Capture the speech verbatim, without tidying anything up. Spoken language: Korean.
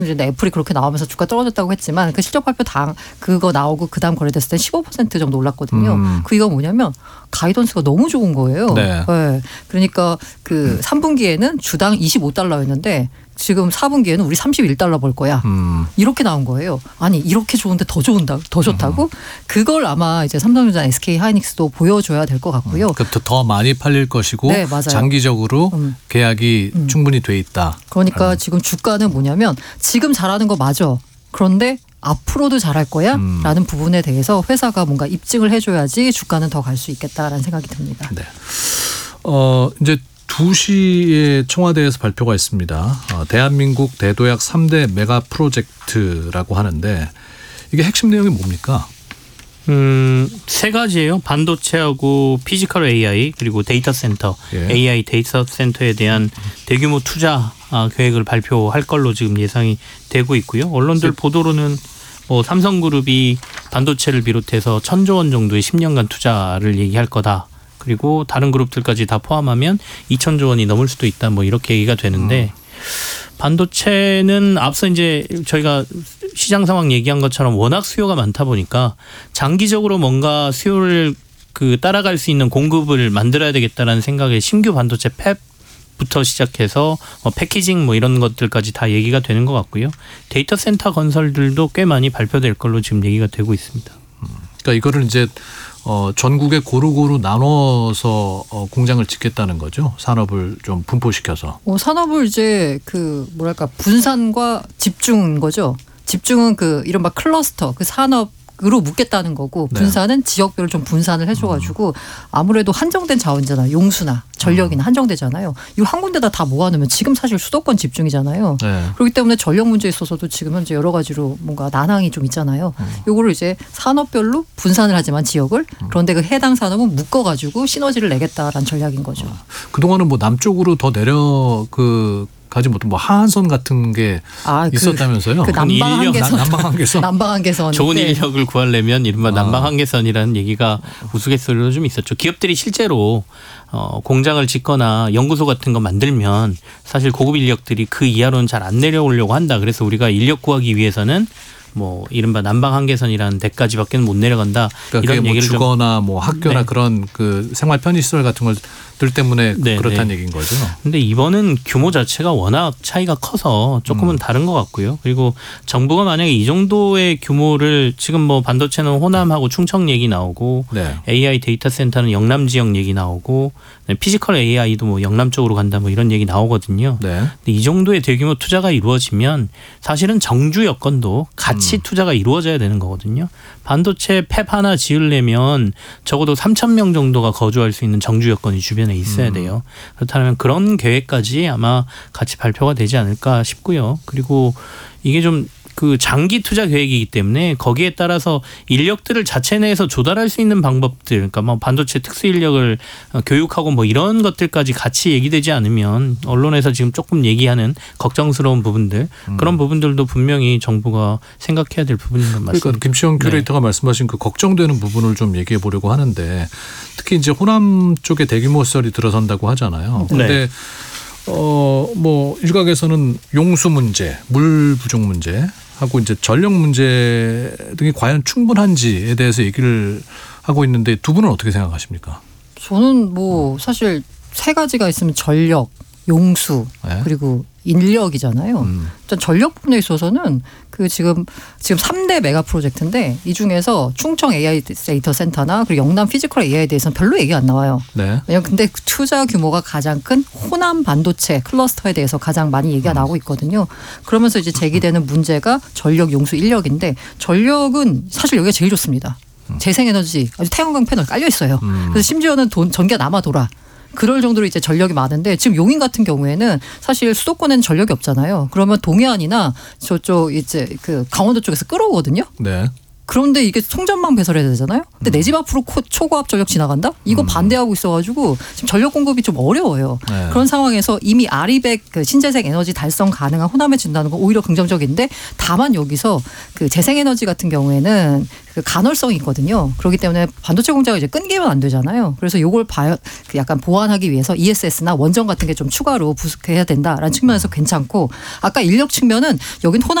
이제 애플이 그렇게 나오면서 주가 떨어졌다고 했지만 그 실적 발표 당 그거 나오고 그 다음 거래됐을 때 십오 퍼센트 정도 올랐거든요. 음. 그 이유가 뭐냐면 가이던스가 너무 좋은 거예요. 네. 네. 그러니까 그 음. 삼 분기에는 주당 이십오 달러였는데 지금 사 분기에는 우리 삼십일 달러 벌 거야. 음. 이렇게 나온 거예요. 아니 이렇게 좋은데 더 좋은다, 더 좋다고? 음. 그걸 아마 이제 삼성전자, 에스케이하이닉스도 보여줘야 될 것 같고요. 음. 그러니까 더 많이 팔릴 것이고 네, 맞아요. 장기적으로 음. 계약이 음. 충분히 돼 있다. 그러니까 음. 지금 주가는 뭐냐면 지금 잘하는 거 맞아. 그런데 앞으로도 잘할 거야? 음. 라는 부분에 대해서 회사가 뭔가 입증을 해줘야지 주가는 더 갈 수 있겠다라는 생각이 듭니다. 네. 어, 이제 두 시에 청와대에서 발표가 있습니다. 어, 대한민국 대도약 삼 대 메가 프로젝트라고 하는데 이게 핵심 내용이 뭡니까? 음, 세 가지예요. 반도체하고 피지컬 에이아이 그리고 데이터 센터, 예. 에이아이 데이터 센터에 대한 대규모 투자 계획을 발표할 걸로 지금 예상이 되고 있고요. 언론들 보도로는 뭐 삼성그룹이 반도체를 비롯해서 천조 원 정도의 십 년간 투자를 얘기할 거다. 그리고 다른 그룹들까지 다 포함하면 이천조 원이 넘을 수도 있다. 뭐 이렇게 얘기가 되는데 음. 반도체는 앞서 이제 저희가 시장 상황 얘기한 것처럼 워낙 수요가 많다 보니까 장기적으로 뭔가 수요를 그 따라갈 수 있는 공급을 만들어야 되겠다라는 생각에 신규 반도체 팹부터 시작해서 뭐 패키징 뭐 이런 것들까지 다 얘기가 되는 것 같고요. 데이터 센터 건설들도 꽤 많이 발표될 걸로 지금 얘기가 되고 있습니다. 그러니까 이거를 이제 어, 전국에 고루고루 나눠서 어, 공장을 짓겠다는 거죠. 산업을 좀 분포시켜서. 어, 산업을 이제 그 뭐랄까 분산과 집중인 거죠. 집중은 그 이른바 클러스터, 그 산업으로 묶겠다는 거고 분산은 네. 지역별로 좀 분산을 해줘가지고 음. 아무래도 한정된 자원이잖아요. 용수나 전력이나 음. 한정되잖아요. 이거 한 군데다 다 모아놓으면 지금 사실 수도권 집중이잖아요. 네. 그렇기 때문에 전력 문제에 있어서도 지금 현재 여러 가지로 뭔가 난항이 좀 있잖아요. 음. 이거를 이제 산업별로 분산을 하지만 지역을 그런데 그 해당 산업은 묶어가지고 시너지를 내겠다라는 전략인 거죠. 어. 그동안은 뭐 남쪽으로 더 내려 그 가지 못한 뭐 하한선 같은 게 아, 있었다면서요? 그, 그 남방 한계선, 남방 한계선, 남방 한계선. 좋은 네. 인력을 구하려면 이른바 아. 남방 한계선이라는 얘기가 우스갯소리로 좀 있었죠. 기업들이 실제로 어, 공장을 짓거나 연구소 같은 거 만들면 사실 고급 인력들이 그 이하로는 잘 안 내려오려고 한다. 그래서 우리가 인력 구하기 위해서는 뭐 이른바 남방 한계선이라는 데까지밖에는 못 내려간다. 그러니까 이런 얘기를 뭐 주거나 좀. 뭐 학교나 네. 그런 그 생활 편의 시설 같은 것들 때문에 네, 그렇다는 네. 얘기인 거죠. 근데 이번은 규모 자체가 워낙 차이가 커서 조금은 음. 다른 것 같고요. 그리고 정부가 만약에 이 정도의 규모를 지금 뭐 반도체는 호남하고 충청 얘기 나오고 네. 에이아이 데이터 센터는 영남 지역 얘기 나오고 피지컬 에이아이도 뭐 영남 쪽으로 간다 뭐 이런 얘기 나오거든요. 네. 근데 이 정도의 대규모 투자가 이루어지면 사실은 정주 여건도 같이 음. 투자가 이루어져야 되는 거거든요. 반도체 팹 하나 지으려면 적어도 삼천 명 정도가 거주할 수 있는 정주 여건이 주변에 있어야 돼요. 그렇다면 그런 계획까지 아마 같이 발표가 되지 않을까 싶고요. 그리고 이게 좀 그 장기 투자 계획이기 때문에 거기에 따라서 인력들을 자체 내에서 조달할 수 있는 방법들, 그러니까 뭐 반도체 특수 인력을 교육하고 뭐 이런 것들까지 같이 얘기되지 않으면 언론에서 지금 조금 얘기하는 걱정스러운 부분들 음. 그런 부분들도 분명히 정부가 생각해야 될 부분인 것 같습니다. 그러니까 김시영 큐레이터가 네. 말씀하신 그 걱정되는 부분을 좀 얘기해 보려고 하는데 특히 이제 호남 쪽에 대규모 시설이 들어선다고 하잖아요. 그런데 네. 어, 뭐 일각에서는 용수 문제, 물 부족 문제 하고 이제 전력 문제 등이 과연 충분한지에 대해서 얘기를 하고 있는데 두 분은 어떻게 생각하십니까? 저는 뭐 사실 세 가지가 있으면 전력, 용수 네? 그리고 인력이잖아요. 음. 전력 부분에 있어서는 그 지금 지금 삼 대 메가 프로젝트인데 이 중에서 충청 에이아이 데이터 센터나 그리고 영남 피지컬 에이아이에 대해서는 별로 얘기 안 나와요. 네. 왜냐하면 근데 투자 규모가 가장 큰 호남 반도체 클러스터에 대해서 가장 많이 얘기가 음. 나오고 있거든요. 그러면서 이제 제기되는 문제가 전력, 용수, 인력인데 전력은 사실 여기가 제일 좋습니다. 음. 재생에너지 아주 태양광 패널 깔려 있어요. 음. 그래서 심지어는 돈, 전기가 남아 돌아. 그럴 정도로 이제 전력이 많은데 지금 용인 같은 경우에는 사실 수도권에는 전력이 없잖아요. 그러면 동해안이나 저쪽 이제 그 강원도 쪽에서 끌어오거든요. 네. 그런데 이게 송전망 배설해야 되잖아요. 근데 내 집 앞으로 초고압 전력 지나간다? 이거 음. 반대하고 있어가지고 지금 전력 공급이 좀 어려워요. 네. 그런 상황에서 이미 아리백 그 신재생 에너지 달성 가능한 호남해진다는 건 오히려 긍정적인데 다만 여기서 그 재생에너지 같은 경우에는 그 간헐성이 있거든요. 그렇기 때문에 반도체 공장을 이제 끊기면 안 되잖아요. 그래서 이걸 봐야 그 약간 보완하기 위해서 이에스에스나 원전 같은 게 좀 추가로 부숙해야 된다라는 측면에서 괜찮고 아까 인력 측면은 여긴 호남